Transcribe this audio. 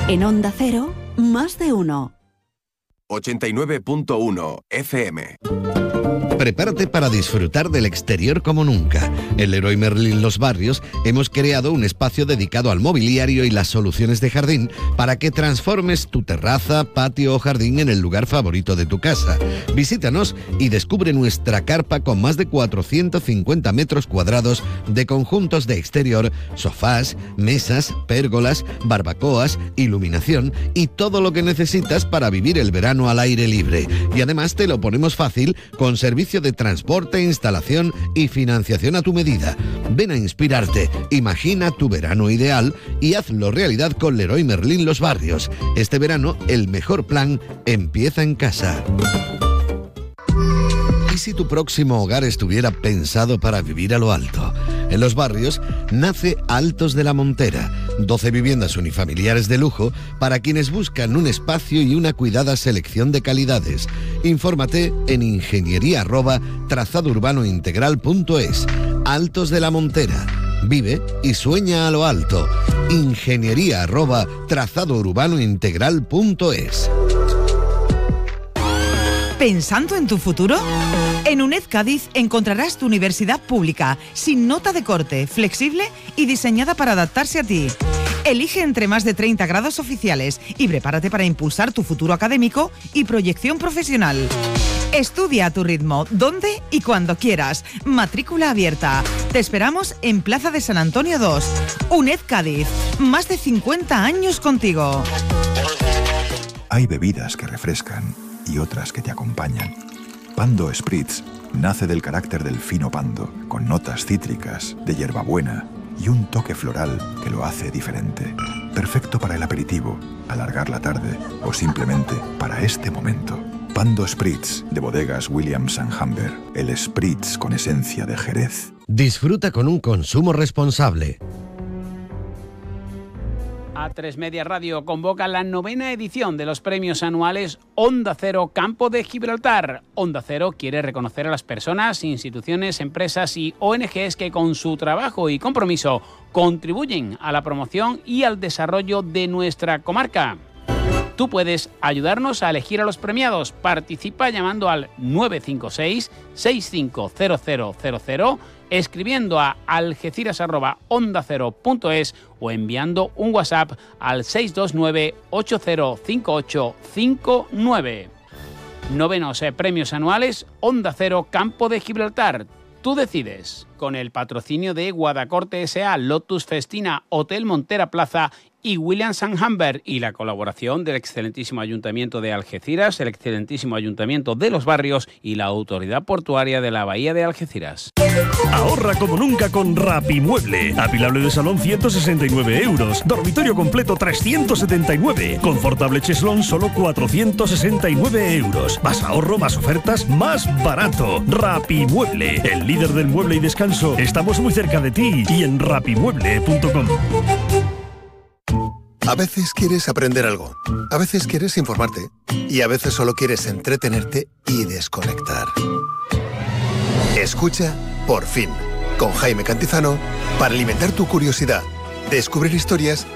En Onda Cero, más de uno. 89.1 FM. Prepárate para disfrutar del exterior como nunca. En Leroy Merlin Los Barrios hemos creado un espacio dedicado al mobiliario y las soluciones de jardín para que transformes tu terraza, patio o jardín en el lugar favorito de tu casa. Visítanos y descubre nuestra carpa con más de 450 metros cuadrados de conjuntos de exterior, sofás, mesas, pérgolas, barbacoas, iluminación y todo lo que necesitas para vivir el verano al aire libre. Y además te lo ponemos fácil con servicio de transporte, instalación y financiación a tu medida. Ven a inspirarte, imagina tu verano ideal y hazlo realidad con Leroy Merlin Los Barrios. Este verano, el mejor plan empieza en casa. ¿Y si tu próximo hogar estuviera pensado para vivir a lo alto? En Los Barrios nace Altos de la Montera, 12 viviendas unifamiliares de lujo para quienes buscan un espacio y una cuidada selección de calidades. Infórmate en ingeniería@trazadourbanointegral.es. Altos de la Montera. Vive y sueña a lo alto. Ingeniería@trazadourbanointegral.es. ¿Pensando en tu futuro? En UNED Cádiz encontrarás tu universidad pública, sin nota de corte, flexible y diseñada para adaptarse a ti. Elige entre más de 30 grados oficiales y prepárate para impulsar tu futuro académico y proyección profesional. Estudia a tu ritmo, donde y cuando quieras. Matrícula abierta. Te esperamos en Plaza de San Antonio 2. UNED Cádiz. Más de 50 años contigo. Hay bebidas que refrescan y otras que te acompañan. Pando Spritz nace del carácter del fino pando, con notas cítricas, de hierbabuena y un toque floral que lo hace diferente. Perfecto para el aperitivo, alargar la tarde o simplemente para este momento. Pando Spritz, de bodegas Williams & Humber. El Spritz con esencia de Jerez. Disfruta con un consumo responsable. A3 Media Radio convoca la 9ª edición de los premios anuales Onda Cero Campo de Gibraltar. Onda Cero quiere reconocer a las personas, instituciones, empresas y ONGs que con su trabajo y compromiso contribuyen a la promoción y al desarrollo de nuestra comarca. Tú puedes ayudarnos a elegir a los premiados. Participa llamando al 956-650000, escribiendo a algeciras@ondacero.es o enviando un WhatsApp al 629-805859. Novenos premios anuales Onda Cero Campo de Gibraltar. Tú decides. Con el patrocinio de Guadacorte S.A., Lotus Festina, Hotel Montera Plaza y Williams & Humber, y la colaboración del excelentísimo Ayuntamiento de Algeciras, el excelentísimo Ayuntamiento de Los Barrios y la Autoridad Portuaria de la Bahía de Algeciras. Ahorra como nunca con Rapimueble. Apilable de salón 169 euros. Dormitorio completo 379. Confortable cheslón solo 469 euros. Más ahorro, más ofertas, más barato. Rapimueble, el líder del mueble y descanso. Estamos muy cerca de ti y en rapimueble.com. A veces quieres aprender algo, a veces quieres informarte y a veces solo quieres entretenerte y desconectar. Escucha Por fin, con Jaime Cantizano, para alimentar tu curiosidad, descubrir historias